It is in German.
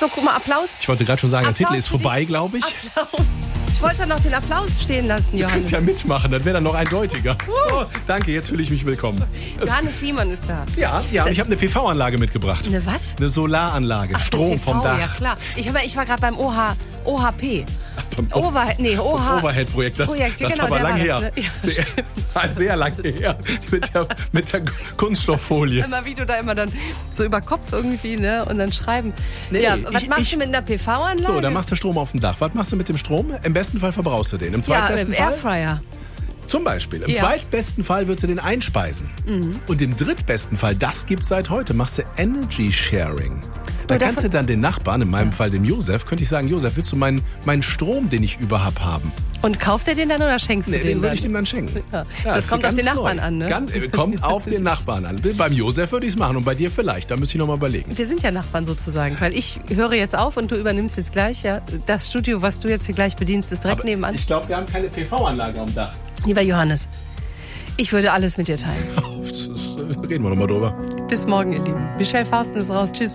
So, guck mal, Applaus. Ich wollte gerade schon sagen, der Applaus Titel ist für dich. vorbei, glaube ich. Applaus. Ich wollte doch noch den Applaus stehen lassen, Du Johannes. kannst ja mitmachen, das wäre dann noch eindeutiger. So, danke, jetzt fühle ich mich willkommen. Johannes Simon ist da. Ja, und ich habe eine PV-Anlage mitgebracht. Eine was? Eine Solaranlage, Strom PV, vom Dach. Ja, klar. Ich war gerade beim OHP. Overhead-Projekt. Das Projekt, ist genau, aber der lang war her. das, ne? Ja, stimmt. Sehr lang her. Mit der Kunststofffolie. Immer wie du da immer dann so über Kopf irgendwie, ne? Und dann schreiben. Nee, ja, was machst du mit einer PV-Anlage? So, dann machst du Strom auf dem Dach. Was machst du mit dem Strom? Im besten Fall verbrauchst du den. Im zweitbesten Fall? Airfryer. Zum Beispiel. Im zweitbesten Fall würdest du den einspeisen. Und im drittbesten Fall, das gibt's seit heute, machst du Energy Sharing. Da kannst du dann den Nachbarn, in meinem Fall dem Josef, könnte ich sagen, Josef, willst du meinen Strom, den ich überhaupt haben? Und kauft er den dann oder schenkst du den den würde dann? ich ihm dann schenken. Ja. Ja, Das kommt auf den Nachbarn an, ne? Kommt auf den Nachbarn an. Beim Josef würde ich es machen und bei dir vielleicht. Da müsste ich nochmal überlegen. Wir sind ja Nachbarn sozusagen, weil ich höre jetzt auf und du übernimmst jetzt gleich. Ja, das Studio, was du jetzt hier gleich bedienst, ist direkt nebenan. Ich glaube, wir haben keine PV-Anlage am Dach. Lieber Johannes, ich würde alles mit dir teilen. Reden wir nochmal drüber. Bis morgen, ihr Lieben. Michelle Fausten ist raus. Tschüss.